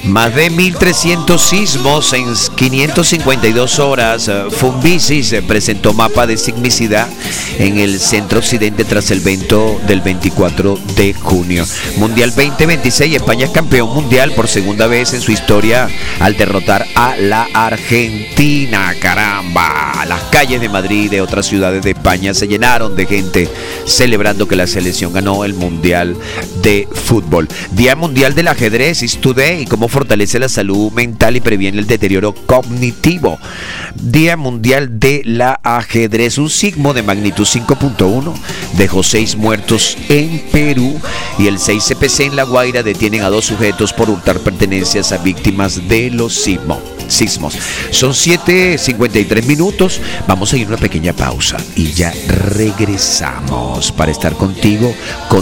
Más de 1.300 sismos en 552 horas. Fumbisis presentó mapa de sismicidad en el centro occidente tras el evento del 24 de junio. Mundial 2026, España es campeón mundial por segunda vez en su historia al derrotar a la Argentina. ¡Caramba! Las calles de Madrid y de otras ciudades de España se llenaron de gente celebrando que la selección ganó el Mundial de Fútbol. Día Mundial del Ajedrez, Is Today, y cómo fortalece la salud mental y previene el deterioro cognitivo. Día Mundial de la Ajedrez. Un sismo de magnitud 5.1 dejó 6 muertos en Perú y el 6CPC en La Guaira detienen a 2 sujetos por hurtar pertenencias a víctimas de los sismos. Son 7:53 minutos. Vamos a ir a una pequeña pausa y ya regresamos para estar contigo con